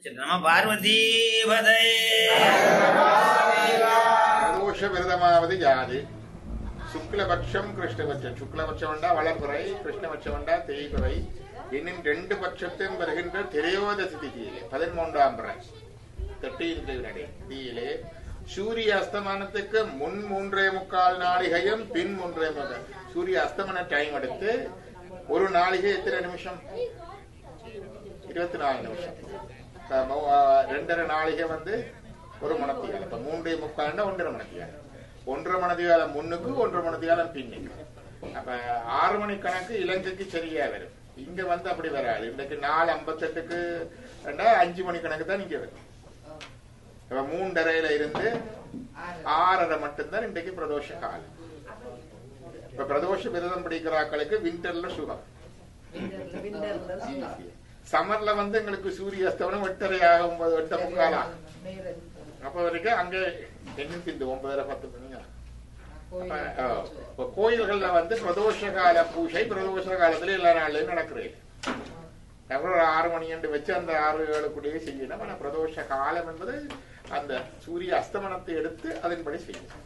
நம பார்வதி பிரதோஷ விரதமாவது யாது? சுக்லபட்சம் கிருஷ்ணபட்சம். சுக்லபட்சம் வண்டா வளர்புறை, கிருஷ்ணபட்சம் வண்டா தேய்புறை என்னும் 2 பட்சத்தையும் வருகின்ற திரையோதசி திதியிலே 13ஆம் பிறை 13 திதியிலே சூரிய அஸ்தமனத்துக்கு முன் 3.25 நாளிகையும் பின் 3.25. சூரிய அஸ்தமன டைம் எடுத்து ஒரு நாளிகை எத்தனை நிமிஷம்? 24 நிமிஷம். 2.5 நாளிகை ஒரு மணத்தியாலம். இப்ப 3.25 1.5 மணத்தியாலம். 1.5 மணத்தியாலம் முன்னுக்கு 1.5 மணத்தியாலம் பின்னுக்கு. அப்ப 6 மணி கணக்கு இலங்கைக்கு சரியா வரும். இங்க அப்படி வராது. இன்றைக்கு 4:58க்கு 5 மணி கணக்கு தான் இங்க வரும். 3:30 இருந்து 6:30 மட்டும்தான் இன்றைக்கு பிரதோஷ காலம். இப்ப பிரதோஷ விரதம் பிடிக்கிறாக்களுக்கு விண்டர்ல சுகம். சம்மர்ல எங்களுக்கு சூரிய அஸ்தமனம் 8:30 ஆகும், 8:45 ஆகும். அப்ப வரைக்கும் அங்க என்ன திண்டு 9:10 மணி. கோயில்கள்ல பிரதோஷ கால பூஜை பிரதோஷ காலத்துல எல்லா நாள்லயும் நடக்கிறது. ஒரு 6 மணி என்று வச்சு அந்த 6-7 கூடயே செய்யணும். ஆனா பிரதோஷ காலம் என்பது அந்த சூரிய அஸ்தமனத்தை எடுத்து அதன்படி செய்யணும்.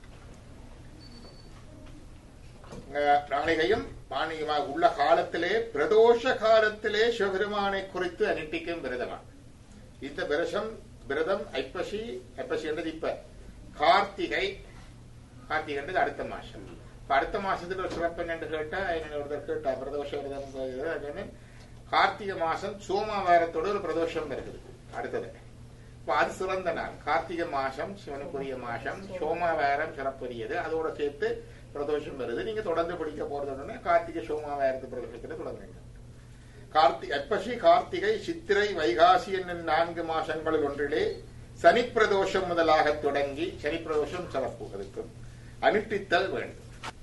நாளிகையும் மானியமாக உள்ள காலத்திலே பிரதோஷ காலத்திலே சிவபெருமானை குறித்து அனுஷ்டிக்கும் விரதமா. இந்த விரதம் ஐப்பசி என்றது இப்ப கார்த்திகை என்றது அடுத்த மாசம். இப்ப அடுத்த மாசத்துக்கு ஒரு சிறப்பு என்று கேட்டா ஒருத்தர் கேட்டா பிரதோஷ விரதம் கார்த்திகை மாசம் சோமவாரத்தோடு ஒரு பிரதோஷம் இருக்குது அடுத்தது. இப்ப அது சிறந்த நாள். கார்த்திகை மாசம் சிவனுக்குரிய மாசம், சோமவாரம் சிறப்புரியது. அதோட சேர்த்து பிரதோஷம் வருது. நீங்க தொடர்ந்து படிக்க போறது கார்த்திகை சோமவாரத்து பிரதோஷத்துல தொடங்குங்க. ஐப்பசி, கார்த்திகை, சித்திரை, வைகாசி என்னும் 4 மாசங்களில் ஒன்றிலே சனி பிரதோஷம் முதலாக தொடங்கி, சனி பிரதோஷம் சிறப்பு அதுக்கும் அனுஷ்டித்தல் வேண்டும்.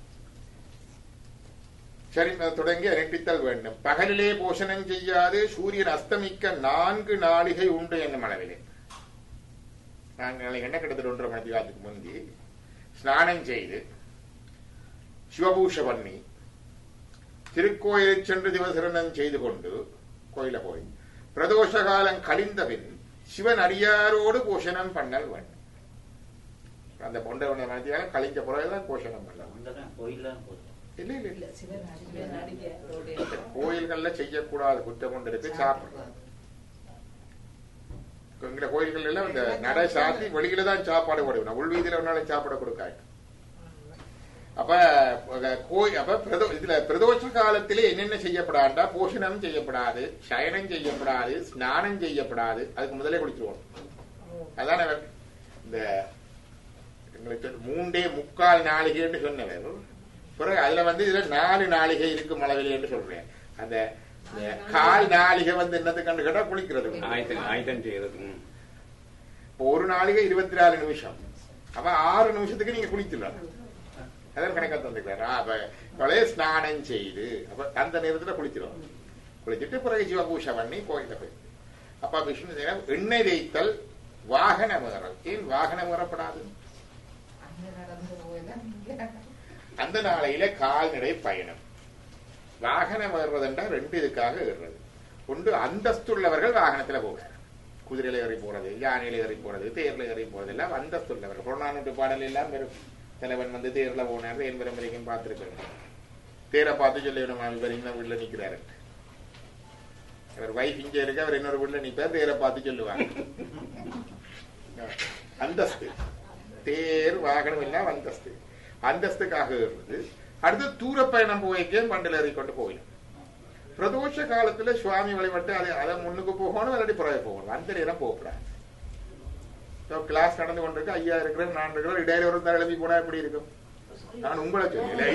சரி, தொடங்கி அனுஷ்டித்தல் வேண்டும். பகலிலே போஷணம் செய்யாது சூரியன் அஸ்தமிக்க 4 நாளிகை உண்டு என்னும் அளவிலே. 4 நாளிகை என்ன கிட்டத்தட்ட 1.5 மணி நேரத்துக்கு முந்தி ஸ்நானம் செய்து சிவபூஷ பண்ணி திருக்கோயிலில் சென்று திவசரணம் செய்து கொண்டு கோயில போய் பிரதோஷ காலம் கழிந்தபின் சிவன் அடியாரோடு போஷணம் பண்ணல் வேண்டும். அந்த 1.5 மணி நேரம் கழிஞ்ச பிறகுதான் போஷணம் பண்ணலாம். கோயில்கள்ல செய்யக்கூடாத குற்றம் கொண்டு இருக்கு. சாப்பிடுறது எங்க கோயில்கள் எல்லாம் இந்த நடை சாத்தி வெளியில தான் சாப்பாடு கொடுக்கணும். உள்வீதியில ஒரு நாளைக்கு சாப்பாடு கொடுக்காது. இதுல பிரதோஷ காலத்திலே என்னென்ன செய்யப்படாண்டா, போஷணம் செய்யப்படாது, சயனம் செய்யப்படாது, ஸ்நானம் செய்யப்படாது. அதுக்கு முதலே குளிச்சிருவோம். அதான் இந்த எங்களுக்கு 3.25 நாளிகை என்று சொன்னவர். பிறகு அதுல இதுல 4 நாளிகை இருக்கும் அளவிலே என்று சொல்றேன். அந்த கால் நாளிகை என்னது கண்டு கேட்டா குளிக்கிறது ஆயுதம் செய்யறது. ஒரு நாளிகை 24 நிமிஷம். அப்ப 6 நிமிஷத்துக்கு நீங்க குளிச்சிடலாம். அதான் கணக்கா தந்துக்கிறாரு. ஸ்நானம் செய்து அப்ப அந்த நேரத்துல குளிச்சிடும். குளிச்சுட்டு பிறகு சிவபூஷை பண்ணி கோயில போய் அப்ப விஷ்ணு எண்ணெய் தேய்த்தல், வாகன முகரல். ஏன் வாகனம் முகரப்படாது? அந்த நாளையில கால்நடை பயணம். வாகனம் ஏறுறதுண்டா 2 இதுக்காக ஏறுறது. ஒன்று அந்தஸ்துள்ளவர்கள் வாகனத்துல போகிறார். குதிரையில ஏறி போறது, யானையில ஏறி போறது, தேர்ல ஏறி போறது எல்லாம் அந்தஸ்துள்ளவர்கள். புறநானூற்று பாடல் எல்லாம் வெறும் தலைவன் தேர்ல போனார். என் வரைக்கும் பார்த்திருக்கேன். தேரை பார்த்து சொல்லணும் இவர் இன்னொரு வீட்டுல நிக்கிறாரு. அவர் வைஃப் இங்க இருக்கு, அவர் இன்னொரு வீட்டுல நிற்பார். தேரை பார்த்து சொல்லுவாங்க. அந்தஸ்து. தேர் வாகனம் எல்லாம் அந்தஸ்து. அந்தஸ்துக்காக ஏறுறது. அடுத்து தூர பயணம் போய்க்கே பண்டில் ஏறிக்கொண்டு போயிடும். பிரதோஷ காலத்துல சுவாமி வழிபட்டு அதை முன்னுக்கு போகணும், இல்லாட்டி பிறகு போகணும். அந்த நேரம் போகக்கூடாது. கிளாஸ் நடந்து கொண்டிருக்கு, ஐயா இருக்கிற நான் இருக்கிற இடையில ஒரு எழுதி போனா எப்படி இருக்கும்? நான் உங்களை சொல்லல.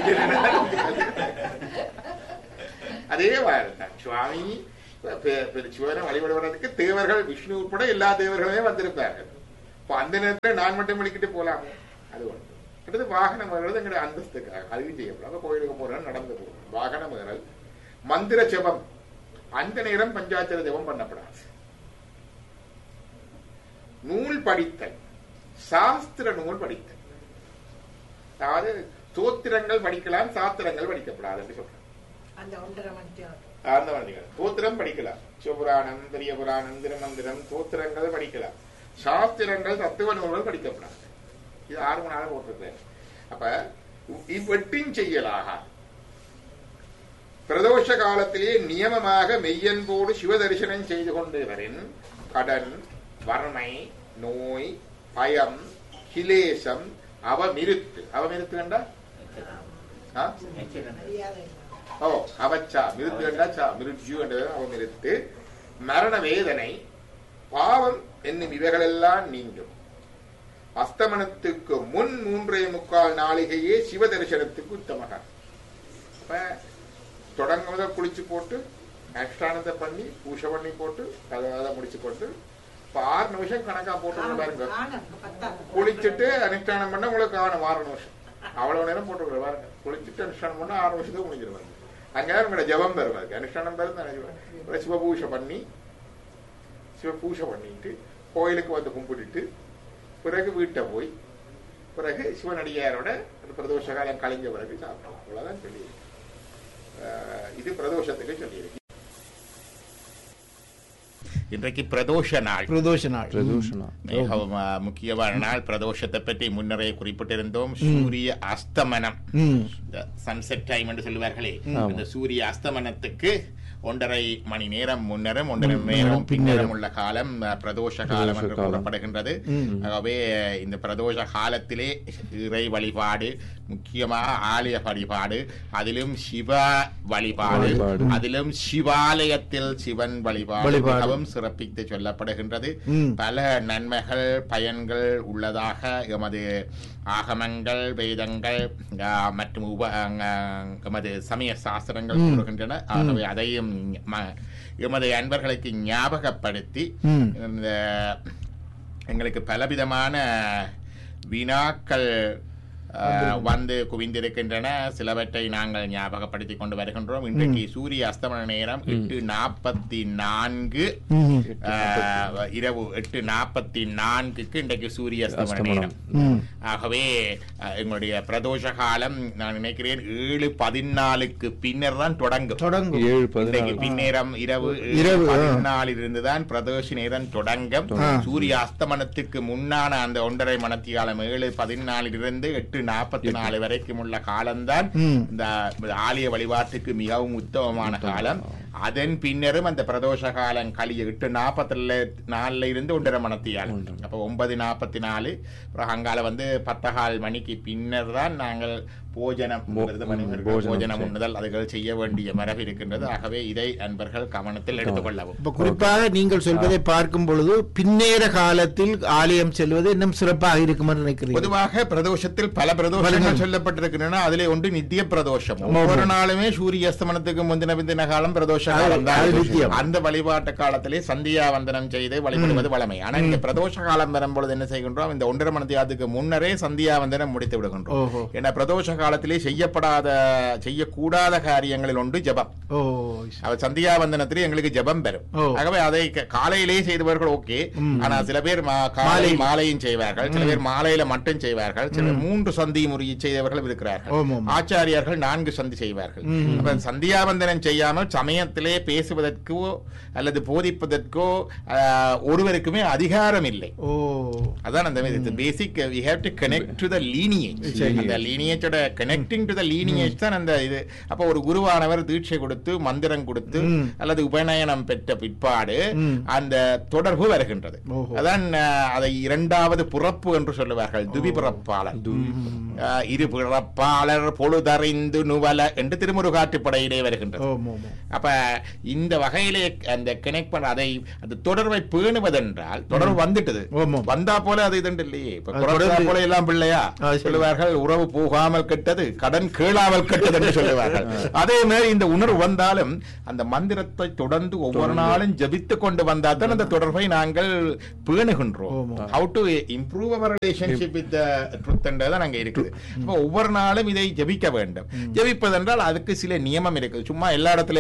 அதே வாழ்தான் சுவாமி சிவனை வழிபடுவதற்கு தேவர்கள் விஷ்ணு உட்பட எல்லா தேவர்களுமே வந்திருப்பார்கள். அந்த நேரத்துல நான் மட்டும் விളിக்கிட்டு போலாம். அது ஒன்று. அடுத்து வாகனம் ஏறுறது எங்களுடைய அந்தஸ்துக்காக. அதுவும் செய்யப்படாது. கோயிலுக்கு போறது நடந்து போகணும். வாகனம் ஏறல். மந்திர ஜபம் அந்த நேரம் பஞ்சாட்சர ஜபம் பண்ணப்படாது. நூல் படித்தல், சாஸ்திர நூல் படித்தல். அதாவது சோத்திரங்கள் படிக்கலாம், சாஸ்திரங்கள் படிக்கப்படாது என்று சொல்றேன். அந்த மாதிரி தோத்திரம் படிக்கலாம். சிவபுராணம், பெரிய புராணம், திருமந்திரம், தோத்திரங்கள் படிக்கலாம். சாஸ்திரங்கள், தத்துவ நூல்கள் படிக்கப்படாது. இது 6 மணி நேரம் போட்டிருக்கேன். அப்ப இவ்வெட்டின் செய்யலாக பிரதோஷ காலத்திலே நியமமாக மெய்யன்போடு சிவ தரிசனம் செய்து கொண்டவரின் கடன், வறுமை, நோய், பயம், கிலேசம், அவமிருத்து. அவமிருத்து கண்டா அவச்சா மிருத்து கண்டா சா மிருத்யு என்றது அவமிருத்து, மரண வேதனை, பாவம் என்னும் இவைகளெல்லாம் நீங்கும். அஸ்தமனத்துக்கு முன் 3.25 நாளிகையே சிவ தரிசனத்துக்கு உத்தமக. அப்ப தொடங்குவத குளிச்சு போட்டு அனுஷ்டானத்தை பண்ணி பூஜை பண்ணி போட்டு அதை முடிச்சு போட்டு 6 நிமிஷம் கணக்கா போட்டு பாருங்க. குளிச்சுட்டு அனுஷ்டானம் பண்ண உங்களுக்கு 6 நிமிஷம் அவ்வளவு நேரம் போட்டு பாருங்க. குளிச்சுட்டு அனுஷ்டானம் பண்ணா 6 நிமிஷத்துக்கு முடிஞ்சிருவாங்க. அங்கேயாவது உங்களோட ஜபம் பெறுவாரு. அனுஷ்டானம் பெரு சிவபூஷை பண்ணி சிவபூஷை பண்ணிட்டு கோயிலுக்கு வந்து கும்பிட்டுட்டு பிறகு வீட்டை போய் பிறகு சிவனடியாரோட பிரதோஷ காலம் கழிஞ்ச பிறகு சாப்பிடலாம். அவ்வளவுதான் சொல்லியிருக்கு. இது பிரதோஷத்துக்கு சொல்லியிருக்கு. இன்றைக்கு பிரதோஷ நாள். மிகவும் முக்கியமான நாள். பிரதோஷத்தை பற்றி முன்னரே குறிப்பிட்டிருந்தோம். சூரிய அஸ்தமனம், சன்செட் டைம் என்று சொல்லுவார்களே, இந்த சூரிய அஸ்தமனத்துக்கு 1.5 மணி நேரம் முன்னரும் 1.5 மணி நேரம் பின்னரும் உள்ள காலம் பிரதோஷ காலம் என்று கூறப்படுகின்றது. ஆகவே இந்த பிரதோஷ காலத்திலே இறை வழிபாடு, முக்கியமாக ஆலய வழிபாடு, அதிலும் சிவ வழிபாடு, அதிலும் சிவாலயத்தில் சிவன் வழிபாடு மிகவும் சிறப்பித்து சொல்லப்படுகின்றது. பல நன்மைகள், பயன்கள் உள்ளதாக எமது ஆகமங்கள், வேதங்கள் மற்றும் எமது சமய சாஸ்திரங்கள் கூறுகின்றன. ஆகவே அதையும் எமது அன்பர்களுக்கு ஞாபகப்படுத்தி எங்களுக்கு பலவிதமான வினாக்கள் வந்து குவிந்திருக்கின்றன. சிலவற்றை நாங்கள் ஞாபகப்படுத்திக் கொண்டு வருகின்றோம். இன்றைக்கு சூரிய அஸ்தமன நேரம் 8:44 இரவு 8:44 இன்றைக்கு சூரிய அஸ்தமன நேரம். ஆகவே எங்களுடைய பிரதோஷ காலம் நான் நினைக்கிறேன் 7:14 பின்னர் தான் தொடங்கும். பின்னேரம் இரவு 14 இருந்துதான் பிரதோஷ நேரம் தொடங்கும். சூரிய அஸ்தமனத்துக்கு முன்னான அந்த 1.5 மணித்தியாலம் 7:14 இருந்து 8:44 வரைக்கும் உள்ள காலம்தான் இந்த ஆலய வழிபாட்டுக்கு மிகவும் உத்தமமான காலம். அதன் பின்னரும் அந்த பிரதோஷ காலம் கழிய 8:44 இருந்து 1.5 மணித்தியாலம். அப்ப 9:44 அங்கால வந்து 10:15 மணிக்கு பின்னர் தான் நாங்கள் போஜனம் உண்ணுதல் அதுகள் செய்ய வேண்டிய மரபு இருக்கின்றது. ஆகவே இதை அன்பர்கள் கவனத்தில் எடுத்துக் கொள்ளவும். குறிப்பாக நீங்கள் சொல்வதை பார்க்கும் பொழுது பின்னேற காலத்தில் ஆலயம் செல்வது இன்னும் சிறப்பாக இருக்கும் என்று நினைக்கிறேன். பொதுவாக பிரதோஷத்தில் பல பிரதோஷங்கள் சொல்லப்பட்டிருக்கின்றன. அதிலே ஒன்று நித்திய பிரதோஷம். ஒவ்வொரு நாளுமே சூரிய அஸ்தமனத்துக்கு முந்தின காலம் பிரதோஷ காலம் தான். அந்த வழிபாட்டு காலத்திலே சந்தியா வந்தனம் செய்து வழிபடுவது வழமை. ஆனால் இந்த பிரதோஷ காலம் வரும்பொழுது என்ன செய்கின்றோம், இந்த 1.5 மணித்தியாலத்துக்கு முன்னரே சந்தியா வந்தனம் முடித்து விடுகின்றோம். ஏன்னா பிரதோஷ காலத்திலே செய்யக்கூடாத காரியங்களில் ஒன்று ஜபம். சந்தியா வந்தனத்திலே எங்களுக்கு ஜபம் பெறும். ஆகவே அதை காலையிலேயே செய்தவர்கள் ஓகே. ஆனா சில பேர் மாலையும் செய்வார்கள், சில பேர் மாலையில மட்டும் செய்வார்கள், சில 3 சந்தி முறையை செய்தவர்கள் இருக்கிறார்கள். ஆச்சாரியார்கள் 4 சந்தி செய்வார்கள். சந்தியா வந்தனம் செய்யாமல் சமயத்திலே பேசுவதற்கோ அல்லது போதிப்பதற்கோ ஒருவருக்குமே அதிகாரம் இல்லை. அதான் அந்த பேசிக் we have to connect to the lineage. அந்த lineage ஓட connecting to the lineage தான் அந்த இது. அப்ப ஒரு குருவானவர் தீட்சை கொடுத்து மந்திரம் கொடுத்து அல்லது உபநயனம் பெற்ற பிற்பாடு அந்த தொடர்பு வருகின்றது. அதான் அதை 2வது பிறப்பு என்று சொல்லுவார்கள். துவி பிறப்பாளர், இரு பிறப்பாளர் பொழுதறிந்து நுவல என்று திருமுருகாற்றுப்படையிலே வருகின்றது. அப்ப இந்த வகையிலே அந்த கனெக்ட் பண்ண அதை அந்த தொடர்பை பேணுவதென்றால் தொடர்பு வந்துட்டது வந்தா போல அது இது இல்லையே. போல எல்லாம் பிள்ளையா சொல்லுவார்கள், உறவு போகாமல் கெட்டது கடன் கேளாமல் கெட்டது என்று சொல்லுவார்கள். அதே மாதிரி இந்த உணர்வு வந்தாலும் அந்த மந்திரத்தை தொடர்ந்து ஒவ்வொரு நாளும் ஜபித்துக் கொண்டு வந்தால் தான் அந்த தொடர்பை நாங்கள் பேணுகின்றோம். How to improve our relationship with the truth என்றதான் அங்க இருக்குது. ஒவ்வொரு நாளும் இதை ஜபிக்க வேண்டும். ஜபிப்பதென்றால் அதுக்கு சில நியமம் இருக்குது. சும்மா எல்லா இடத்துலயும் போய் எல்லா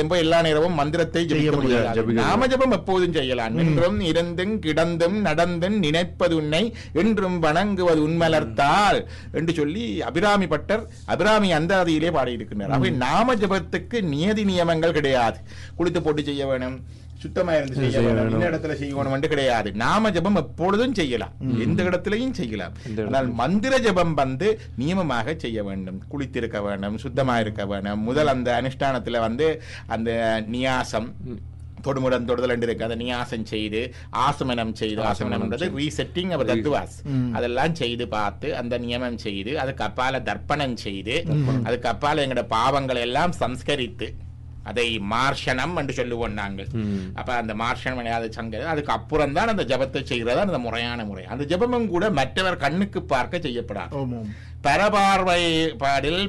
நேரமும் மந்திரத்தை ஜபிக்க முடியாது. நாம ஜபம் எப்போதும் செய்யலாம். நின்றும் இருந்தும் கிடந்தும் நடந்தும் நினைப்பது உன்னை என்றும் வணங்குவது உண்மலர்த்தால் என்று சொல்லி அபிராமி பட்டர் அபிராமி அந்தாதியிலே பாடியிருக்கிறார். அவை நாம ஜபத்துக்கு நியதி நியமங்கள் கிடையாது. குளித்து போட்டு செய்ய வேணும், சுத்தமா இருந்து செய்ய வேணும், இந்த இடத்துல செய்யணும் என்று கிடையாது. நாம ஜபம் எப்பொழுதும் செய்யலாம், எந்த இடத்திலையும் செய்யலாம். ஆனால் மந்திர ஜபம் வந்து நியமமாக செய்ய வேண்டும். குளித்திருக்க வேண்டும், சுத்தமா இருக்க வேண்டும். முதல் அந்த அனுஷ்டானத்துல வந்து அந்த நியாசம் தொடுமுடன் தொடுதல் என்று இருக்கு, அதை நியாசம் செய்து ஆசமனம் செய்து, ஆசமனம்ன்றது ரீசெட்டிங் அவர் தத்துவாஸ், அதெல்லாம் செய்து பார்த்து அந்த நியமம் செய்து அதுக்கு அப்பால தர்ப்பணம் செய்து அதுக்கு அப்பால எங்களோட பாவங்களை எல்லாம் சம்ஸ்கரித்து அதை மார்ஷனம் என்று சொல்லுவோம் நாங்கள். அப்ப அந்த மார்ஷனம் சங்க அதுக்கு அப்புறம் தான் அந்த ஜபத்தை செய்கிறதா அந்த முறையான முறை. அந்த ஜபமும் கூட மற்றவர் கண்ணுக்கு பார்க்க செய்யப்படாது. பரபார்வை பாடில்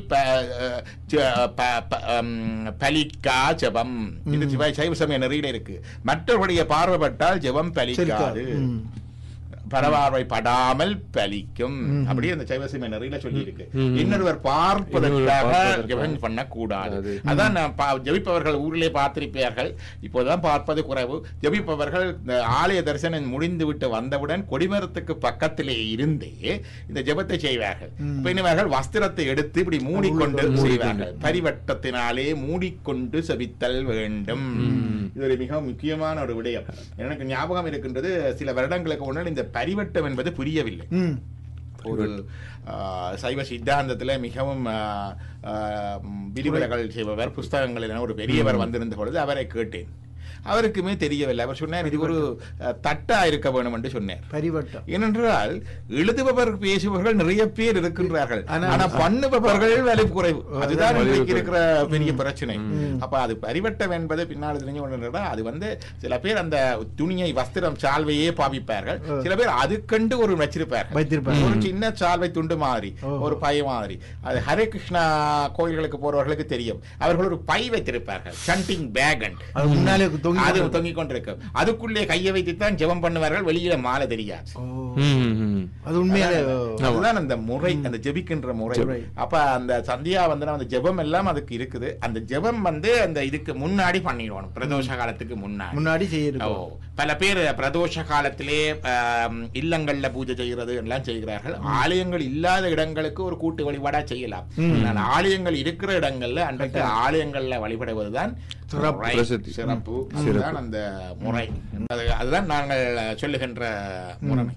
பலிக்கா ஜபம், இது சைவ சமய நெறியில இருக்கு. மற்றவருடைய பார்வைப்பட்டால் ஜபம் பலிக்காது, பரவார்வை படாமல் பலிக்கும். அப்படியே அந்த சைவசமய நெறியில சொல்லி இருக்கு. இன்னொருவர் பார்ப்பதற்காக ஜபம் பண்ணக்கூடாது. அதான் ஜபிப்பவர்கள் ஊரிலே பார்த்திருப்பார்கள், இப்போதான் பார்ப்பது குறைவு. ஜபிப்பவர்கள் ஆலய தரிசனம் முடிந்து விட்டு வந்தவுடன் கொடிமரத்துக்கு பக்கத்திலே இருந்தே இந்த ஜபத்தை செய்வார்கள். பின்னவர்கள் வஸ்திரத்தை எடுத்து இப்படி மூடிக்கொண்டு செய்வார்கள். பரிவட்டத்தினாலே மூடிக்கொண்டு செபித்தல் வேண்டும். இது ஒரு மிக முக்கியமான ஒரு விடயம். எனக்கு ஞாபகம் இருக்கின்றது, சில வருடங்களுக்கு முன்னால் இந்த பரிவட்டம் என்பது புரியவில்லை. ஒரு சைவ சித்தாந்தத்தில் மிகவும் விரிவுரைகள் செய்பவர், புஸ்தகங்களில் ஒரு பெரியவர் வந்திருந்த பொழுது அவரை கேட்டேன். அவருக்குமே தெரியவில்லை. அவர் சொன்னார், இது ஒரு தட்டா இருக்க வேண்டும் என்று சொன்னார். பரிவட்டம் ஏனென்றால் எழுதுபவர் பேசுபவர்கள் நிறைய பேர் இருக்கின்றார்கள், ஆனா பண்ணுபவர்கள் விலை குறைவு. அதுதான் இருக்கிற பெரிய பிரச்சனை. அப்ப அது பரிவட்டம் என்பது பின்னால் தெரிஞ்சு கொண்டு, அது வந்து சில பேர் அந்த துணியை வஸ்திரம் சால்வையே பாவிப்பார்கள், சில பேர் அதுக்கண்டு ஒரு வச்சிருப்பார்கள், ஒரு சின்ன சால்வை துண்டு மாதிரி, ஒரு பை மாதிரி. அது ஹரே கிருஷ்ணா கோயில்களுக்கு போறவர்களுக்கு தெரியும். அவர்கள் ஒரு பை வைத்திருப்பார்கள், சண்டிங் பேக், முன்னாலே அது தொங்கிக் கொண்டிருக்கும். அதுக்குள்ளே கையை வைத்துத்தான் ஜெபம் பண்ணுவார்கள், வெளியில மாலை தெரியாது. அது உண்மையிலே அதுதான் அந்த முறை, அந்த ஜெபிக்கின்ற முறை. அப்ப அந்த சந்தியா வந்து அந்த ஜெபம் எல்லாம் அதுக்கு இருக்குது. அந்த ஜெபம் வந்து அந்த இதுக்கு முன்னாடி பண்ணிடுவோம், பிரதோஷ காலத்துக்கு முன்னாடி செய்யணும். பல பேர் பிரதோஷ காலத்திலே இல்லங்கள்ல பூஜை செய்கிறது எல்லாம் செய்கிறார்கள். ஆலயங்கள் இல்லாத இடங்களுக்கு ஒரு கூட்டு வழிபாடா செய்யலாம். ஆலயங்கள் இருக்கிற இடங்கள்ல அன்றைக்கு ஆலயங்கள்ல வழிபடுவதுதான் சிறப்பு. அதுதான் அந்த முறை, அதுதான் நாங்கள் சொல்லுகின்ற முறைமை.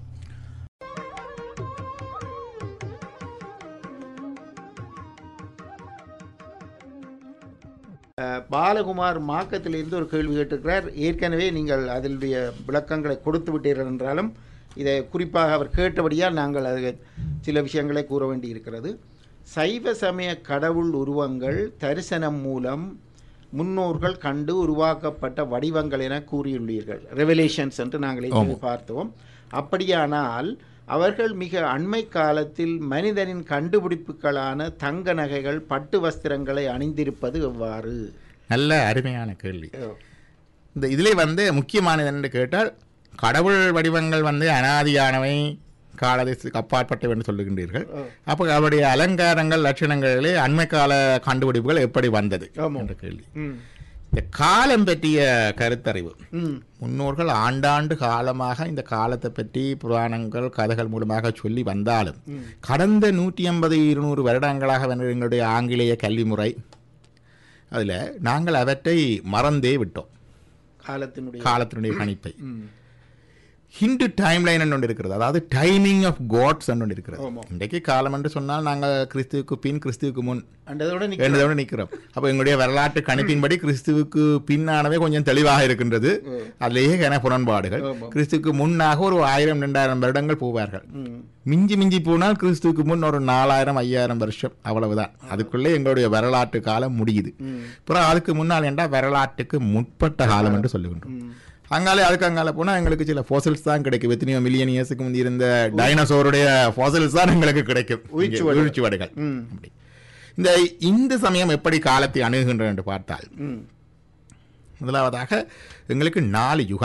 பாலகுமார் மாக்கத்திலிருந்து ஒரு கேள்வி கேட்டிருக்கிறார். ஏற்கனவே நீங்கள் அதனுடைய விளக்கங்களை கொடுத்து விட்டீர்கள் என்றாலும் இதை குறிப்பாக அவர் கேட்டபடியால் நாங்கள் அது சில விஷயங்களை கூற வேண்டி இருக்கிறது. சைவ சமய கடவுள் உருவங்கள் தரிசனம் மூலம் முன்னோர்கள் கண்டு உருவாக்கப்பட்ட வடிவங்கள் என கூறியுள்ளீர்கள், ரெவலேஷன்ஸ் என்று நாங்கள் பார்த்தோம். அப்படியானால் அவர்கள் மிக அண்மை காலத்தில் மனிதனின் கண்டுபிடிப்புகளான தங்க நகைகள், பட்டு வஸ்திரங்களை அணிந்திருப்பது எவ்வாறு? நல்ல அருமையான கேள்வி. இந்த இதிலே வந்து முக்கியமானது என்று கேட்டால், கடவுள் வடிவங்கள் வந்து அனாதியானவை, காலத்துக்கு அப்பாற்பட்டவை என்று சொல்லுகின்றீர்கள். அப்போ அவருடைய அலங்காரங்கள் லட்சணங்களிலே அண்மை கால கண்டுபிடிப்புகள் எப்படி வந்தது என்ற கேள்வி. இந்த காலம் பற்றிய கருத்தறிவு முன்னோர்கள் ஆண்டாண்டு காலமாக இந்த காலத்தை பற்றி புராணங்கள் கதைகள் மூலமாக சொல்லி வந்தாலும் கடந்த 150-200 வருடங்களாக எங்களுடைய ஆங்கிலேய கல்வி முறை அதில் நாங்கள் அவற்றை மறந்தே விட்டோம். காலத்தினுடைய கணிப்பை ஹிந்து டைம்லைன் ஒன்று இருக்கிறது, அதாவது டைமிங் ஆஃப் காட்ஸ் ஒன்று இருக்கிறது. இன்றைக்கு காலம் என்று சொன்னால் நாங்கள் கிறிஸ்துவுக்கு பின் கிறிஸ்துவுக்கு முன் என்றதோடு நிற்கிறோம். அப்போ எங்களுடைய வரலாற்று கணிப்பின்படி கிறிஸ்துவுக்கு பின்னானவே கொஞ்சம் தெளிவாக இருக்கின்றது. அதிலேயே என புறன்பாடுகள். கிறிஸ்துவுக்கு முன்னாக ஒரு 1000-2000 வருடங்கள் போவார்கள். மிஞ்சி போனால் கிறிஸ்துவுக்கு முன் ஒரு 4000-5000 வருஷம், அவ்வளவுதான். அதுக்குள்ளே எங்களுடைய வரலாற்று காலம் முடியுது. அப்புறம் அதுக்கு முன்னால் என்றால் வரலாற்றுக்கு முற்பட்ட காலம் என்று சொல்லுகின்றோம். அதுக்கு போனால் எங்களுக்கு சில ஃபாசில்ஸ் தான் கிடைக்கும். எத்தனையோ மில்லியன் இயர்ஸுக்கு முந்தி இருந்த டைனோசோருடைய ஃபாசில்ஸ் தான் எங்களுக்கு கிடைக்கும், உயிர்ச்சுவடுகள். இந்த இந்து சமயம் எப்படி காலத்தை அணுகுகின்றன என்று பார்த்தால், முதலாவதாக எங்களுக்கு 4 யுகங்கள்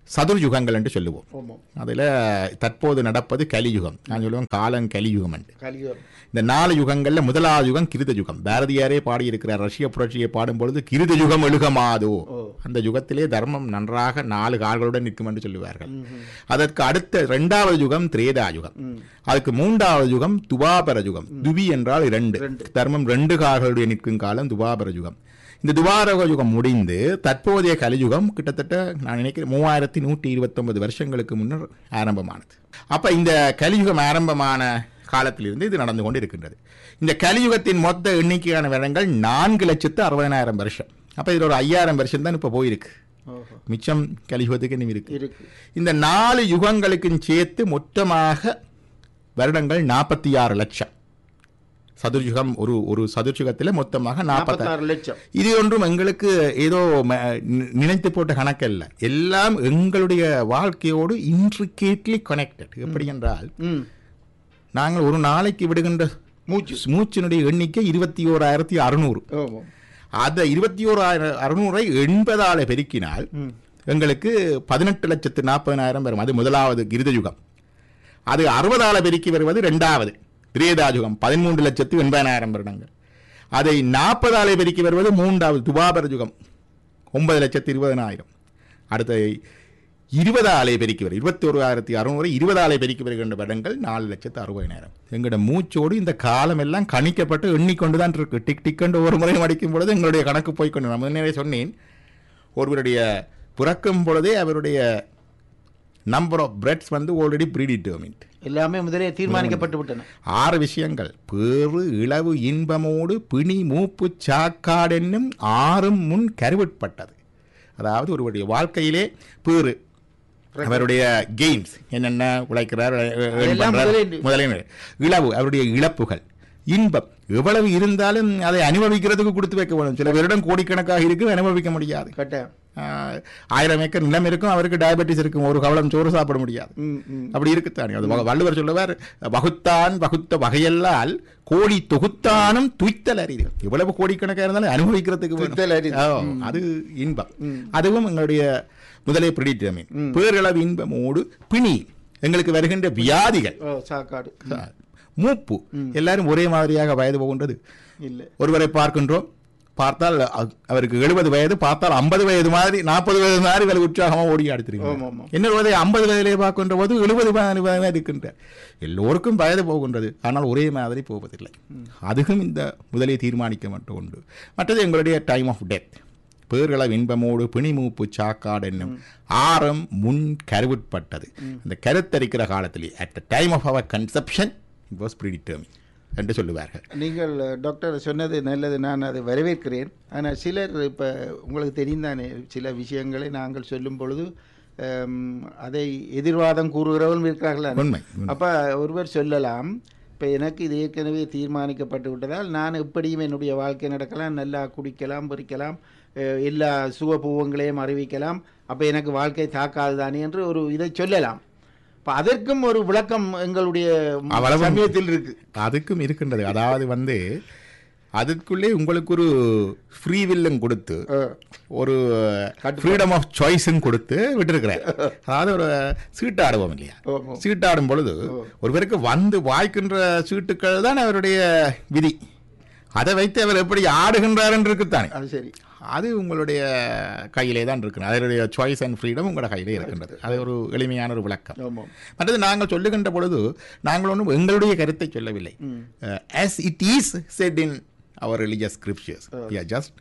சதுர்யுகங்கள் என்று சொல்லுவோம். ஆமாம். அதில் தற்போது நடப்பது கலியுகம். நான் சொல்லுவேன் காலம் கலியுகம் என்று. கலியுகம். இந்த 4 யுகங்களில் முதலாவது யுகம் கிருத யுகம். பாரதியாரே பாடியிருக்கிறார். ரஷ்ய புரட்சியை பாடும்பொழுது கிருத யுகம் எழுகமாதோ, அந்த யுகத்திலே தர்மம் நன்றாக 4 கால்களுடன் நிற்கும் என்று சொல்லுவார்கள். அதற்கு அடுத்த 2வது யுகம் திரேதா யுகம். அதுக்கு 3வது யுகம் துவாபர யுகம். துவி என்றால் 2, தர்மம் 2 கால்களுடைய நிற்கும் காலம் துவாபர யுகம். இந்த துவாபர யுகம் முடிந்து தற்போதைய கலியுகம் கிட்டத்தட்ட நான் நினைக்கிறேன் 3129 வருஷங்களுக்கு முன்னர் ஆரம்பமானது. அப்ப இந்த கலியுகம் ஆரம்பமான காலத்திலிருந்து இது நடந்து கொண்டு இருக்கின்றது. இந்த கலியுகத்தின் மொத்த எண்ணிக்கையான வருடங்கள் 4,60,000 வருஷம். அப்ப இதுல ஒரு 5,000 வருஷம் தான் இப்ப போயிருக்கு. மிச்சம் கலியுகத்துக்கு இன்னும் இருக்கு. இந்த 4 யுகங்களுக்கும் சேர்த்து மொத்தமாக வருடங்கள் 46 லட்சம். சதுர்யுகம் ஒரு சதுர்யுகத்தில் மொத்தமாக 46 லட்சம். இது ஒன்றும் எங்களுக்கு ஏதோ நினைத்து போட்ட கணக்கல்ல, எல்லாம் எங்களுடைய வாழ்க்கையோடு இன்ட்ரிகேட்லி கனெக்டட். எப்படி என்றால் நாங்கள் ஒரு நாளைக்கு விடுகின்ற மூச்சினுடைய எண்ணிக்கை 21,600. அந்த 21,600 80ஆல் பெருக்கினால் எங்களுக்கு 18,40,000 வரும். அது முதலாவது கிருத யுகம். அது 60ஆல் பெருக்கி வருவது 2வது திரேதாயுகம், 13,80,000 வருடங்கள். அதை 40ஆல் பெருக்கி வருவது 3வது துவாபர யுகம், 9,20,000. அடுத்த 20ஆலே பெருக்கி வரும் 21,600. 20ஆலே பெருக்கி வருகின்ற வருடங்கள் 4,60,000. எங்களோட மூச்சோடு இந்த காலம் எல்லாம் கணிக்கப்பட்டு எண்ணிக்கொண்டுதான் இருக்கு. டிக் டிக்கெண்டு ஒரு முறையும் அடிக்கும் பொழுது எங்களுடைய கணக்கு போய்கொண்டு, நான் முன்னே சொன்னேன், ஒருவருடைய பிறக்கும் பொழுதே அவருடைய நம்பர் ஆஃப் பிரெட்ஸ் ஆல்ரெடி ப்ரீடிட்டர்மின்ட், எல்லாமே முதலே தீர்மானிக்கப்பட்டு விட்டன. 6 விஷயங்கள்: பேறு, இளவு, இன்பமோடு பிணி, மூப்பு, சாக்காடு என்னும் 6ம் முன் கருவிட்பட்டது. அதாவது ஒருவருடைய வாழ்க்கையிலே பேறு, அவருடைய கெயின்ஸ் என்னென்ன உழைக்கிறார், முதலில் இளவு, அவருடைய இழப்புகள், இன்பம் எவ்வளவு இருந்தாலும் அதை அனுபவிக்கிறதுக்கு கொடுத்து வைக்க வேண்டும். சில பேரிடம் கோடிக்கணக்காக இருக்கு, அனுபவிக்க முடியாது. 1000 ஏக்கர் நிலம் இருக்கும், அவருக்கு டயபெட்டிஸ் இருக்கும், ஒரு கவலம் சோறு சாப்பிட முடியாது. அப்படி இருக்குத்தானே. அது வள்ளுவர் சொல்லுவார், வகுத்தான் வகுத்த வகையல்லால் கோடி தொகுத்தானும் துய்த்தல் அறிவு. எவ்வளவு கோடிக்கணக்காக இருந்தாலும் அனுபவிக்கிறதுக்கு அது இன்பம். அதுவும் எங்களுடைய முதலே பிடித்தமீன். பேரளவு இன்பமோடு பிணி, எங்களுக்கு வருகின்ற வியாதிகள், சாக்காடு, மூப்பு, எல்லாரும் ஒரே மாதிரியாக வயது போகின்றது இல்லை. ஒருவரை பார்க்கின்றோம், பார்த்தால் அவருக்கு 70 வயது, பார்த்தால் 50 வயது மாதிரி, 40 வயது மாதிரி வேலை உற்சாகமாக ஓடி ஆடுத்திருக்கோம். இன்னொரு 50 வயதிலே பார்க்கின்ற போது 70 வயது இருக்கின்ற. எல்லோருக்கும் வயது போகின்றது, ஆனால் ஒரே மாதிரி போவதில்லை. அதுவும் இந்த முதலே தீர்மானிக்க மட்டும் உண்டு. மற்றது எங்களுடைய டைம் ஆஃப் டெத். பேர்கள இன்பமோடு பிணிமூப்பு சாக்காடு என்னும் 6ம் முன் கருவிட்பட்டது. அந்த கருத்தரிக்கிற காலத்திலே at the time of our conception it was ப்ரீடிட்டர்மின்ட் என்று சொல்லுவார்கள். நீங்கள் டாக்டர் சொன்னது நல்லது, நான் அதை வரவேற்கிறேன். ஆனால் சிலர் இப்போ உங்களுக்கு தெரிந்தானே, சில விஷயங்களை நாங்கள் சொல்லும் பொழுது அதை எதிர்வாதம் கூறுகிறவர்கள் இருக்கிறார்கள். உண்மை. அப்போ ஒருவர் சொல்லலாம், இப்போ எனக்கு இது ஏற்கனவே தீர்மானிக்கப்பட்டு விட்டதால் நான் எப்படியும் என்னுடைய வாழ்க்கை நடக்கலாம், நல்லா குடிக்கலாம், பொறிக்கலாம், எல்லா சுகபூவங்களையும் அறிவிக்கலாம், அப்போ எனக்கு வாழ்க்கை தாக்காது தானே என்று ஒரு இதை சொல்லலாம். அதற்கும் ஒரு விளக்கம் எங்களுடைய சமயத்தில் இருக்கு. அதுக்கும் இருக்கின்றது. அதாவது அதுக்குள்ளே உங்களுக்கு ஒரு ஃப்ரீ வில்லும் கொடுத்து, ஒரு ஃப்ரீடம் ஆஃப் சாய்ஸும் கொடுத்து விட்டுருக்கிறேன். அதாவது ஒரு சீட்டு ஆடுவோம் இல்லையா, சீட்டாடும் பொழுது ஒருவருக்கு வாய்க்கின்ற சீட்டுக்கள் தான் அவருடைய விதி. அதை வைத்து அவர் எப்படி ஆடுகின்றார் என்று இருக்குத்தானே. அது சரி, அது உங்களுடைய கையிலே தான் இருக்கு. அதனுடைய சாய்ஸ் அண்ட் ஃப்ரீடம் உங்களோட கையிலே இருக்கின்றது. அது ஒரு எளிமையான ஒரு விளக்கம். மற்றது நாங்கள் சொல்லுகின்ற பொழுது நாங்கள் ஒன்றும் எங்களுடைய கருத்தை சொல்லவில்லை. as it is said in our religious scriptures, we are just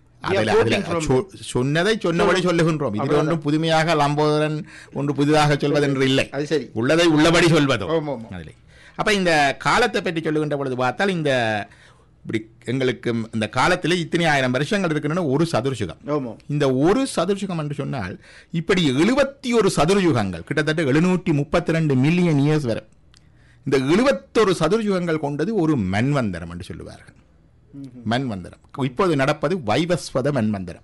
சொன்னதை சொன்னபடி சொல்லுகின்றோம். இது ஒன்றும் புதுமையாக லம்போதரன் ஒன்று புதிதாக சொல்வதென்று இல்லை, உள்ளதை உள்ளபடி சொல்வதோ அதிலே. அப்ப இந்த காலத்தை பற்றி சொல்லுகின்ற பொழுது பார்த்தால், இந்த இப்படி எங்களுக்கு இந்த காலத்தில் இத்தனை 1000 வருஷங்கள் இருக்கின்றன ஒரு சதுர்யுகம். இந்த ஒரு சதுர்யுகம் என்று சொன்னால் இப்படி 71 சதுர்யுகங்கள், கிட்டத்தட்ட 732 மில்லியன் இயர்ஸ் வரை. இந்த 71 சதுர்யுகங்கள் கொண்டது ஒரு மன்வந்தரம் என்று சொல்லுவார்கள். மன்வந்தரம். இப்போது நடப்பது வைவஸ்வத மன்வந்தரம்.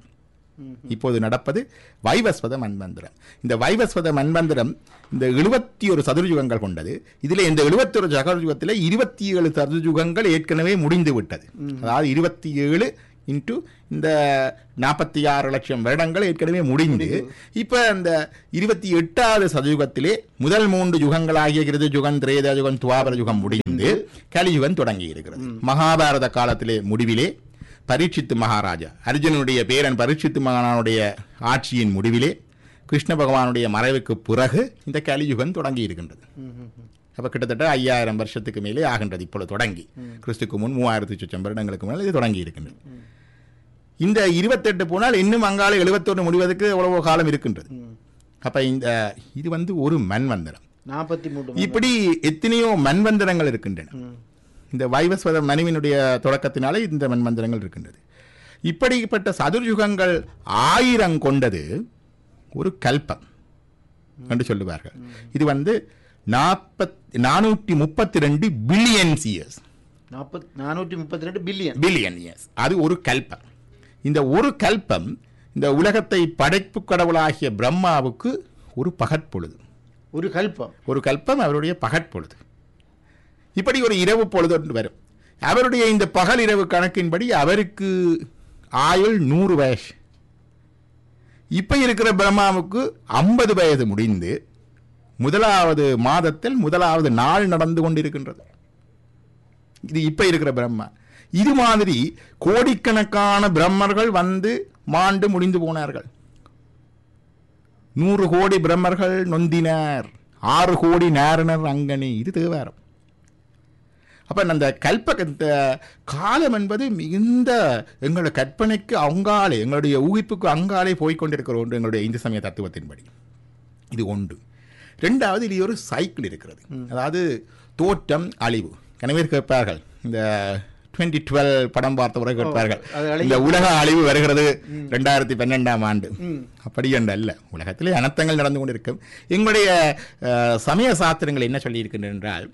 இந்த வைவஸ்வத மன்வந்தரம் இந்த 71 சதுர்யுகங்கள் கொண்டது. இதில் இந்த 71 சதுர்யுகத்தில் 27 சதுர்யுகங்கள் ஏற்கனவே முடிந்து விட்டது. அதாவது 27 இன்ட்டு இந்த 46 லட்சம் வருடங்கள் ஏற்கனவே முடிந்து இப்போ இந்த 28வது சதயுகத்திலே முதல் 3 யுகங்களாகிய கிருத யுகம், திரேத யுகம், துவாபர யுகம் முடிந்து கலியுகம் தொடங்கி இருக்கிறது. மகாபாரத காலத்திலே முடிவிலே பரீட்சித்து மகாராஜா அர்ஜுனனுடைய பேரன் பரீட்சித்து மகானுடைய ஆட்சியின் முடிவிலே கிருஷ்ண பகவானுடைய மறைவுக்கு பிறகு இந்த கலியுகம் தொடங்கி இருக்கின்றது. அப்போ கிட்டத்தட்ட 5000 வருஷத்துக்கு மேலே ஆகின்றது. இப்பொழுது தொடங்கி கிறிஸ்துக்கு முன் 3000 வருடங்களுக்கு முன்னால் இது தொடங்கி இருக்கின்றது. இந்த 28 போனால் இன்னும் அங்கால 71 முடிவதற்கு எவ்வளவோ காலம் இருக்கின்றது. அப்போ இது ஒரு மன்வந்தரம். 43 இப்படி எத்தனையோ மன்வந்தரங்கள் இருக்கின்றன. இந்த வைவஸ்வத மனுவினுடைய தொடக்கத்தினாலே இந்த மன்வந்தரங்கள் இருக்கின்றது. இப்படிப்பட்ட சதுர்யுகங்கள் 1000 கொண்டது ஒரு கல்பம் என்று சொல்லுவார்கள். இது 432 பில்லியன் இயர்ஸ். 432 billion years. அது ஒரு கல்பம். இந்த ஒரு கல்பம் இந்த உலகத்தை படைப்பு கடவுளாகிய பிரம்மாவுக்கு ஒரு பகற்பொழுது. ஒரு கல்பம் அவருடைய பகற்பொழுது. இப்படி ஒரு இரவு பொழுது ஒன்று வரும். அவருடைய இந்த பகல் இரவு கணக்கின்படி அவருக்கு ஆயுள் 100 வயசு. இப்ப இருக்கிற பிரம்மாவுக்கு 50 வயது முடிந்து முதலாவது மாதத்தில் முதலாவது நாள் நடந்து கொண்டிருக்கின்றது. இது இப்ப இருக்கிற பிரம்மா. இது மாதிரி கோடிக்கணக்கான பிரம்மர்கள் வந்து மாண்டு முடிந்து போனார்கள். 100 கோடி பிரம்மர்கள் நொந்தினார், 6 கோடி நாரணர் அங்கனி. இது தேவாரம். அப்ப அந்த கல்ப காலம் என்பது மிகுந்த எங்களுடைய கற்பனைக்கு அங்காலே, எங்களுடைய ஊகிப்புக்கு அங்காலே போய்கொண்டிருக்கிற ஒன்று எங்களுடைய இந்து சமய தத்துவத்தின்படி. இது ஒன்று. ரெண்டாவது, இது ஒரு சைக்கிள் இருக்கிறது. அதாவது தோற்றம் அழிவு. எனவே கேட்பார்கள், இந்த 2012 படம் பார்த்த உரை கேட்பார்கள், இந்த உலக அழிவு வருகிறது 2012ஆம் ஆண்டு. அப்படி என்று அல்ல. உலகத்திலே அனர்த்தங்கள் நடந்து கொண்டிருக்கும். எங்களுடைய சமய சாஸ்திரங்கள் என்ன சொல்லி இருக்கின்றன என்றால்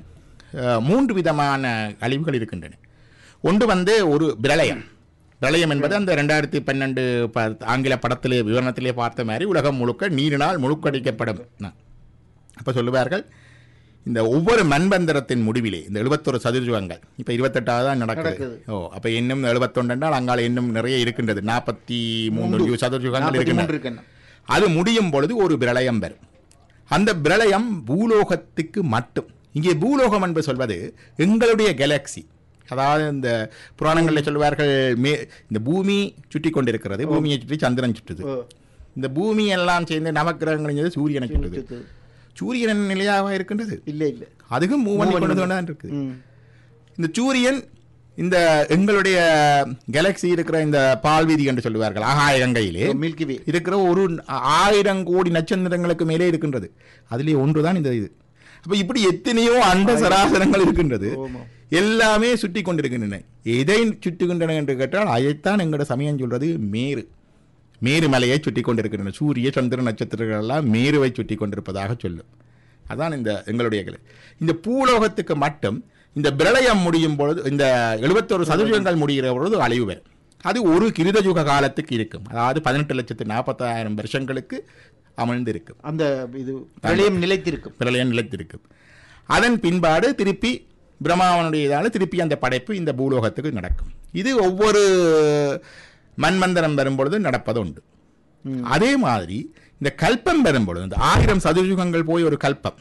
3 விதமான அழிவுகள் இருக்கின்றன. ஒன்று ஒரு பிரளயம். பிரளயம் என்பது அந்த 2012 ஆங்கில படத்திலே விவரணத்திலே பார்த்த மாதிரி உலகம் முழுக்க நீரினால் முழுக்கடிக்கப்படும். அப்போ சொல்லுவார்கள், இந்த ஒவ்வொரு மண்பந்தரத்தின் முடிவிலே இந்த 71 சதுர்யுகங்கள் இப்போ 28ஆவது தான் நடக்குது. அப்போ இன்னும் 71 என்றால் அங்கால இன்னும் நிறைய இருக்கின்றது. 43 சதுர்யுகங்கள் இருக்கின்றன. அது முடியும் பொழுது ஒரு பிரளயம் வரும். அந்த பிரளயம் பூலோகத்துக்கு மட்டும். இங்கே பூலோகம் என்று சொல்வது எங்களுடைய கேலக்சி. அதாவது இந்த புராணங்களில் சொல்வார்கள், இந்த பூமி சுற்றி கொண்டிருக்கிறது, பூமியை சுற்றி சந்திரன் சுற்றுது. இந்த பூமி எல்லாம் சேர்ந்து நவக்கிரகங்கள் சூரியனை சுற்றுது. சூரியன் நிலையாக இருக்கின்றது? இல்லை. அதுக்கும் மூவ் கொண்டு இருக்குது. இந்த சூரியன் இந்த எங்களுடைய கேலக்சி இருக்கிற இந்த பால்வீதி என்று சொல்லுவார்கள், ஆகாய கங்கையிலே மில்கி இருக்கிற ஒரு 1000 கோடி நட்சத்திரங்களுக்கு மேலே இருக்கின்றது. அதிலே ஒன்றுதான் இந்த இது. அப்ப இப்படி எத்தனையோ அண்ட சராசரங்கள் இருக்கின்றது. எல்லாமே சுற்றி கொண்டிருக்கின்றன. எதை சுற்றுகின்றன என்று கேட்டால் அதைத்தான் எங்களோட சமயம் சொல்றது மேரு மலையை சுற்றி கொண்டிருக்கின்றன. சூரிய சந்திர நட்சத்திரங்கள் எல்லாம் மேருவை சுற்றி கொண்டிருப்பதாக சொல்லும். அதான் இந்த எங்களுடைய இந்த பூலோகத்துக்கு மட்டும் இந்த பிரளயம் முடியும் பொழுது, இந்த 71 சதுர்யுகங்கள் முடிகிற பொழுது அழிவு வரும். அது ஒரு கிருதயுக காலத்துக்கு இருக்கும். அதாவது 18,40,000 வருஷங்களுக்கு அமர்ந்திருக்கும். அந்த இது பிரளயம் நிலைத்திருக்கும். அதன் பின்பாடு திருப்பி பிரம்மாவனுடைய இதால திருப்பி அந்த படைப்பு இந்த பூலோகத்துக்கு நடக்கும். இது ஒவ்வொரு மன்மந்தரம் வரும்பொழுது நடப்பது உண்டு. அதே மாதிரி இந்த கல்பம் வரும்பொழுது, இந்த 1000 சதுர்யுகங்கள் போய் ஒரு கல்பம்,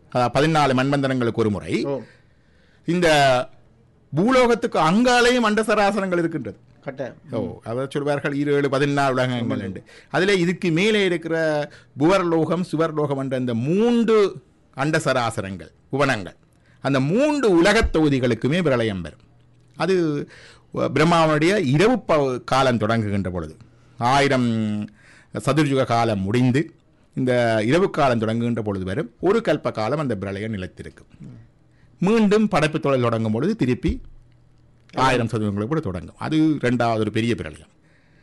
14 மன்மந்தரங்களுக்கு ஒரு முறை, இந்த பூலோகத்துக்கு அங்காலேயும் அண்டசராசனங்கள் இருக்கின்றது. அவர் சொல்வார்கள் 17-14 உலகங்கள் என்று. அதில் இதுக்கு மேலே இருக்கிற புவர்லோகம், சுவர்லோகம் என்ற இந்த 3 அண்டசராசரங்கள், புவனங்கள், அந்த 3 உலகத் தொகுதிகளுக்குமே பிரளயம் வரும். அது பிரம்மாவனுடைய இரவு காலம் தொடங்குகின்ற பொழுது, 1000 சதுர்யுக காலம் முடிந்து இந்த இரவு காலம் தொடங்குகின்ற பொழுது வரும். ஒரு கல்ப காலம் அந்த பிரளயம் நிலைத்திருக்கும். மீண்டும் படைப்பு தொழில் தொடங்கும் பொழுது திருப்பி 1000 சதுரங்களுக்கு கூட தொடங்கும். அது 2வது ஒரு பெரிய பிரளயம்.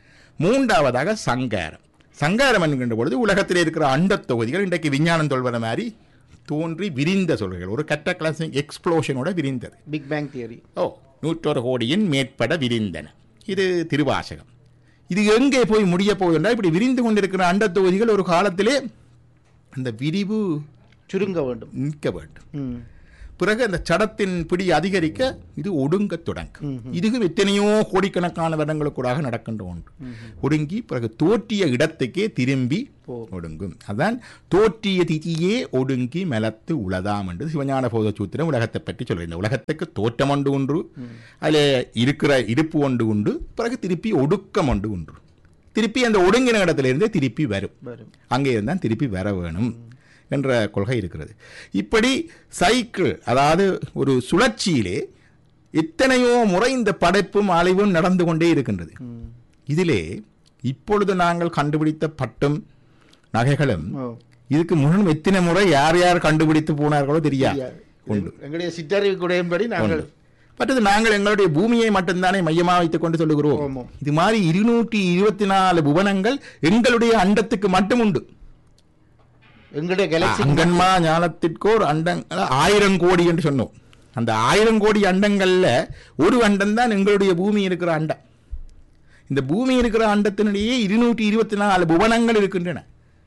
3வதாக சங்காரம் என்கின்ற பொழுது உலகத்தில் இருக்கிற அண்ட தொகுதிகள் இன்றைக்கு விஞ்ஞானம் சொல்வத மாதிரி தோன்றி விரிந்த சொல்கள், ஒரு கட்டக்ளாசிங் எக்ஸ்ப்ளோஷனோட விரிந்தது. Big bang theory. 100 கோடியின் மேற்பட விரிந்தன. இது திருவாசகம். இது எங்கே போய் முடிய போகுதுன்னா, இப்படி விரிந்து கொண்டிருக்கிற அண்ட தொகுதிகள் ஒரு காலத்திலே அந்த விரிவு சுருங்க வேண்டும், நிற்க வேண்டும். பிறகு அந்த சடத்தின் பிடி அதிகரிக்க இது ஒடுங்க தொடங்கும். இதுவும் எத்தனையோ கோடிக்கணக்கான வருடங்களுக்கூடாக நடக்கின்ற ஒன்று. ஒடுங்கி பிறகு தோற்றிய இடத்துக்கே திரும்பி ஒடுங்கும். அதான் தோற்றிய திதியே ஒடுங்கி மெலத்து உளதாம் என்று சிவஞான போத சூத்திரம் உலகத்தை பற்றி சொல்கிறது. இந்த உலகத்துக்கு தோற்றம் ஒன்று, அதில் இருக்கிற இருப்பு உண்டு, பிறகு திருப்பி ஒடுக்கம் ஒன்று, திருப்பி அந்த ஒடுங்கின இடத்திலிருந்தே திருப்பி வரும், அங்கே இருந்தால் திருப்பி வர வேணும் என்ற கொள்கை இருக்கிறது. இப்படி சைக்கிள், அதாவது ஒரு சுழற்சியிலே எத்தனையோ முறை இந்த படைப்பும் அழிவும் நடந்து கொண்டே இருக்கின்றது. இதிலே இப்பொழுது நாங்கள் கண்டுபிடித்த பட்டும் நகைகளும் இதுக்கு முன்னும் எத்தனை முறை யார் யார் கண்டுபிடித்து போனார்களோ தெரியாது. எங்களுடைய சிற்றறிவுக்குடையபடி நாங்கள் மற்றது நாங்கள் எங்களுடைய பூமியை மட்டும்தானே மையமாக வைத்துக் கொண்டு சொல்லுகிறோம். இது மாதிரி 224 புவனங்கள் எங்களுடைய அண்டத்துக்கு மட்டும் உண்டு. எங்களுடைய கேலக்சி அங்கன்மா ஞானத்திற்கோர் அண்டங்கள் 1000 கோடி என்று சொன்னோம். அந்த 1000 கோடி அண்டங்கள்ல ஒரு அண்டம் தான் எங்களுடைய பூமி இருக்கிற அண்டம். இந்த பூமி இருக்கிற அண்டத்தினுடைய 224 புவனங்கள் இருக்கின்றன.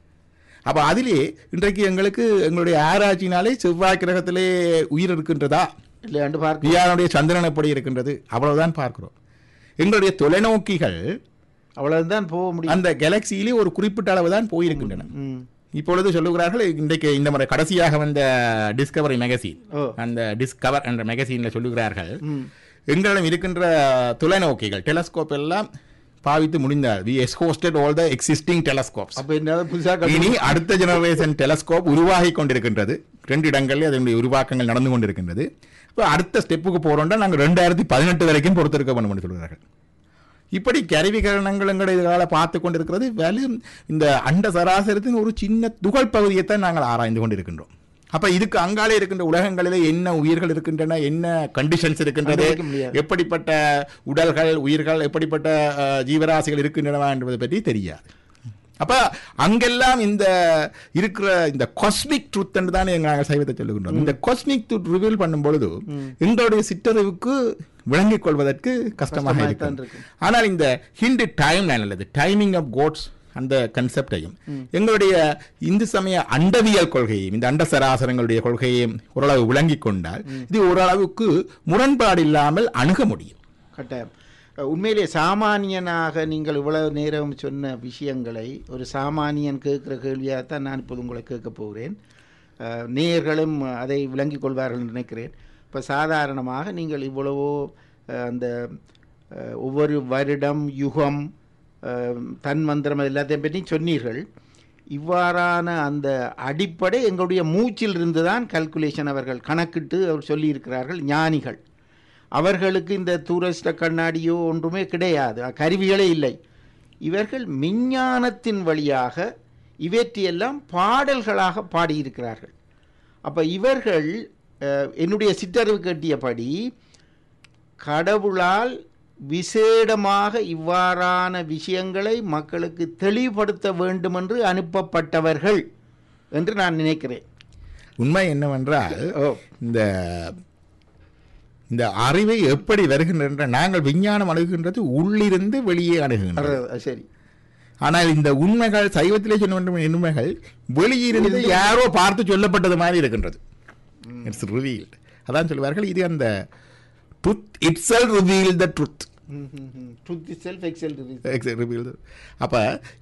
அப்ப அதிலே இன்றைக்கு எங்களுக்கு எங்களுடைய ஆராய்ச்சினாலே செவ்வாய் கிரகத்திலே உயிர் இருக்கின்றதா இல்லையாண்டு பார்க்க, வியாழனுடைய சந்திரன் எப்படி இருக்கின்றது அவ்வளவுதான் பார்க்கிறோம். எங்களுடைய தொலைநோக்கிகள் அவ்வளவுதான் போக முடியும். அந்த கேலக்சியிலே ஒரு குறிப்பிட்ட அளவு தான் போயிருக்கின்றன. இப்பொழுது சொல்லுகிறார்கள், இன்றைக்கு இந்த முறை கடைசியாக வந்த டிஸ்கவரி மேகசின், அந்த டிஸ்கவர் என்ற மேகசின்ல சொல்லுகிறார்கள், எங்களிடம் இருக்கின்ற தொலைநோக்கிகள் டெலஸ்கோப் எல்லாம் பாவித்து முடிந்தார். we exhausted all the existing telescopes. அப்ப என்ன புதுசாக இனி அடுத்த ஜெனரேஷன் டெலஸ்கோப் உருவாகி கொண்டிருக்கின்றது. 2 இடங்களில் அதனுடைய உருவாக்கங்கள் நடந்து கொண்டிருக்கின்றது. இப்போ அடுத்த ஸ்டெப்புக்கு போறோம்னா நாங்கள் 2018 வரைக்கும் பொறுத்திருக்க வேண்டும் என்று சொல்கிறார்கள். இப்படி கருவிகரணங்கள் எங்களை இதனால பார்த்து கொண்டிருக்கிறது. வேலும் இந்த அண்ட சராசரத்தின் ஒரு சின்ன துகள் பகுதியைத்தான் நாங்கள் ஆராய்ந்து கொண்டிருக்கின்றோம். அப்ப இதுக்கு அங்காலே இருக்கின்ற உலகங்களிலே என்ன உயிர்கள் இருக்கின்றன, என்ன கண்டிஷன்ஸ் இருக்கின்றது, எப்படிப்பட்ட உடல்கள் உயிர்கள் எப்படிப்பட்ட ஜீவராசிகள் இருக்கின்றன என்பதை பற்றி தெரியாது. அப்ப அங்கெல்லாம் இந்த இருக்கிற இந்த காஸ்மிக் ட்ரூத் என்று தான் நாங்கள் சைவத்தை சொல்லுகின்றோம். இந்த காஸ்மிக் ட்ரூத் ரிவீல் பண்ணும் பொழுது எங்களுடைய சிற்றறிவுக்கு விளங்கிக் கொள்வதற்கு கஷ்டமாக இருக்கு. ஆனால் இந்த ஹிந்து டைம் லைன் அல்லது டைமிங் ஆஃப் கோட்ஸ் அந்த கன்செப்டையும் எங்களுடைய இந்து சமய அண்டவியல் கொள்கையையும் இந்த அண்ட சராசரங்களுடைய கொள்கையையும் ஓரளவு விளங்கிக் கொண்டால் இது ஓரளவுக்கு முரண்பாடு இல்லாமல் அணுக முடியும். கட்டாயம். உண்மையிலே சாமானியனாக நீங்கள் இவ்வளவு நேரம் சொன்ன விஷயங்களை ஒரு சாமானியன் கேட்குற கேள்வியாகத்தான் நான் இப்போது உங்களை கேட்க போகிறேன். நேயர்களும் அதை விளங்கிக் கொள்வார்கள் நினைக்கிறேன். இப்போ சாதாரணமாக நீங்கள் இவ்வளவோ அந்த ஒவ்வொரு வருடம் யுகம் தன்மந்திரம் எல்லாத்தையும் பற்றி சொன்னீர்கள். இவ்வாறான அந்த அடிப்படை எங்களுடைய மூச்சில் இருந்து தான் கல்குலேஷன் அவர்கள் கணக்கிட்டு அவர் சொல்லியிருக்கிறார்கள். ஞானிகள் அவர்களுக்கு இந்த தூரஸ்ட கண்ணாடியோ ஒன்றுமே கிடையாது, கருவிகளே இல்லை. இவர்கள் விஞ்ஞானத்தின் வழியாக இவற்றையெல்லாம் பாடல்களாக பாடியிருக்கிறார்கள். அப்போ இவர்கள் என்னுடைய சிற்றறிவு கட்டியபடி கடவுளால் விசேடமாக இவ்வாறான விஷயங்களை மக்களுக்கு தெளிவுபடுத்த வேண்டும் என்று அனுப்பப்பட்டவர்கள் என்று நான் நினைக்கிறேன். உண்மை என்னவென்றால் இந்த அறிவை எப்படி வருகின்ற நாங்கள் விஞ்ஞானம் அணுகுகின்றது உள்ளிருந்து வெளியே அணுகுகின்றது. சரி. ஆனால் இந்த உண்மைகள் சைவத்திலே சொல்ல வேண்டும் உண்மைகள் வெளியிருந்து யாரோ பார்த்து சொல்லப்பட்டது மாதிரி இருக்கின்றது. It's revealed. அதான் சொல்லுவார்கள், இது அந்த truth itself reveal the truth. truth itself reveal. அப்ப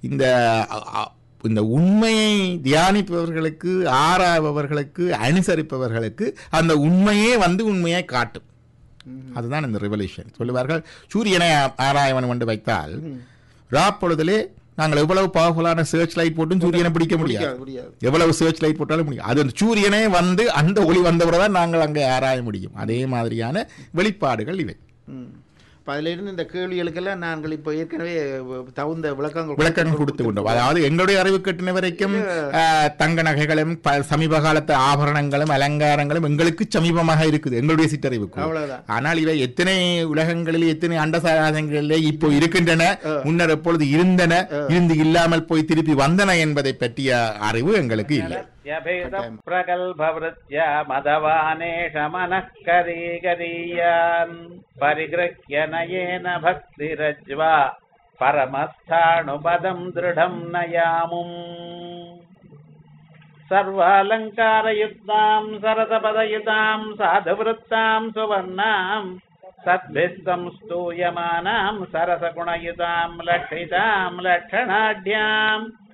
இந்த உண்மையை தியானிப்பவர்களுக்கு ஆராய்பவர்களுக்கு அனுசரிப்பவர்களுக்கு அந்த உண்மையே வந்து உண்மையை காட்டும். அதுதான் இந்த ரெவல்யூஷன். சொல்லுவார்கள், சூரியனை ஆராயவன் கொண்டு வைத்தால் ராப்பொழுதிலே நாங்கள் எவ்வளவு பவர்ஃபுல்லான சர்ச் லைட் போட்டும் சூரியனை பிடிக்க முடியாது. எவ்வளவு சர்ச் லைட் போட்டாலும் முடியும். அது அந்த சூரியனே வந்து அந்த ஒளி வந்தவுடன் நாங்கள் அங்கே ஆராய முடியும். அதே மாதிரியான வெளிப்பாடுகள் இவை. அதிலிருந்து இந்த கேள்விகளுக்கெல்லாம் நாங்கள் இப்போ ஏற்கனவே தகுந்த விளக்கங்கள் கொடுத்து கொண்டோம். அதாவது எங்களுடைய அறிவு கட்டின வரைக்கும் தங்க நகைகளும் சமீப காலத்து ஆபரணங்களும் அலங்காரங்களும் எங்களுக்கு சமீபமாக இருக்குது எங்களுடைய சிற்றறிவுக்கு. ஆனால் இவை எத்தனை உலகங்களில் எத்தனை அண்டசாரங்களிலே இப்போ இருக்கின்றன, முன்னர் எப்பொழுது இருந்தன, இருந்து இல்லாமல் போய் திருப்பி வந்தன என்பதை பற்றிய அறிவு எங்களுக்கு இல்லை. பிரகல்பவத்யா மதவானேஷ மனக்கரீகரீயான் பரிக்ரஹ்ய நயேன பக்திரஜ்வா பரமஸ்தானுபதம் திருடம் நயாமும். सर्वालङ्कारयुक्तां सरसपदयुतां साधुवृत्तां सुवर्णां सद्भिः संस्तूयमानां सरसगुणयुतां लक्षितां लक्षणाढ्याम्